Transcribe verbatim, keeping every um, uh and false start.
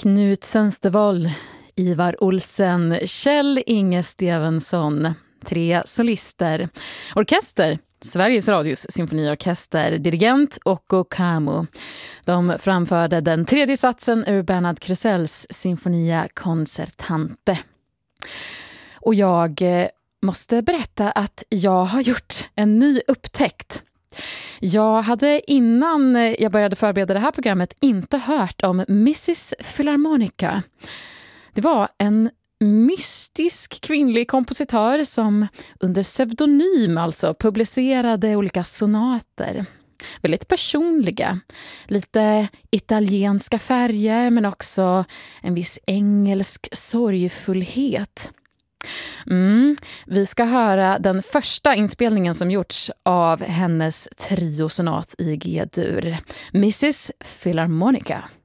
Knut Sönstervold, Ivar Olsen, Kjell Inge Stevensson, tre solister, orkester, Sveriges Radios symfoniorkester, dirigent Occo Camo. De framförde den tredje satsen ur Bernard Crusells Sinfonia Concertante. Och jag måste berätta att jag har gjort en ny upptäckt. Jag hade innan jag började förbereda det här programmet inte hört om missus Philharmonica. Det var en mystisk kvinnlig kompositör som under pseudonym alltså publicerade olika sonater. Väldigt personliga, lite italienska färger men också en viss engelsk sorgfullhet. Mm. Vi ska höra den första inspelningen som gjorts av hennes triosonat i G-dur, missus Philharmonica.